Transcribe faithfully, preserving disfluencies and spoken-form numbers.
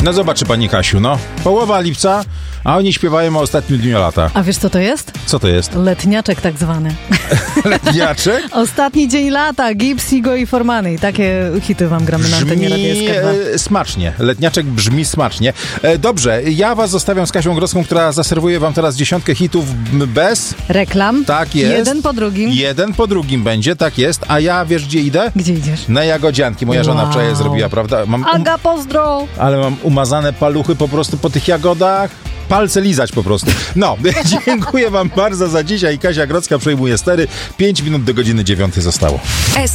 No zobaczy pani Kasiu, no. Połowa lipca, a oni śpiewają o ostatnim dniu lata. A wiesz co to jest? Co to jest? Letniaczek tak zwany. Letniaczek? Ostatni dzień lata, Gibbs, Igo i Formany. Takie hity wam gramy na antenie Radia S K dwa. E, smacznie. Letniaczek brzmi smacznie. E, dobrze, ja was zostawiam z Kasią Groską, która zaserwuje wam teraz dziesiątkę hitów bez... Reklam. Tak jest. Jeden po drugim. Jeden po drugim będzie, tak jest. A ja wiesz gdzie idę? Gdzie idziesz? Na Jagodzianki. Moja żona Wow. wczoraj zrobiła, prawda? Mam um... Aga, pozdro! Ale mam umazane paluchy po prostu po tych jagodach. Palce lizać po prostu. No, dziękuję wam bardzo za dzisiaj. Kasia Grodzka przejmuje stery. Pięć minut do godziny dziewiątej zostało.